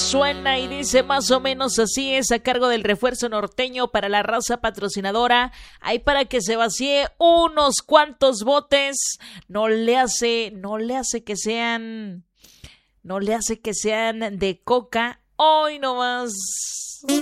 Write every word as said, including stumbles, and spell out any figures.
suena y dice más o menos así, es a cargo del Refuerzo Norteño para la raza patrocinadora. Ahí para que se vacíe unos cuantos botes. No le hace, no le hace que sean, no le hace que sean de coca. Hoy nomás.